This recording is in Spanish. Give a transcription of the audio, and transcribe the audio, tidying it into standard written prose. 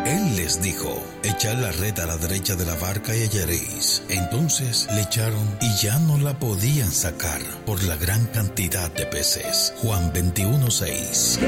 Él les dijo: echad la red a la derecha de la barca y hallaréis. Entonces le echaron y ya no la podían sacar por la gran cantidad de peces. Juan 21:6.